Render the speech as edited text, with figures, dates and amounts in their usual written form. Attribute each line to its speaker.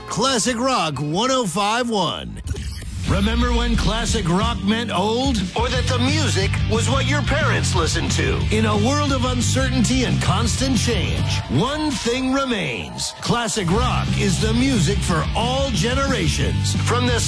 Speaker 1: Classic Rock 105.1. Remember when classic rock meant old? Or that the music was what your parents listened to? In a world of uncertainty and constant change, one thing remains. Classic rock is the music for all generations. From the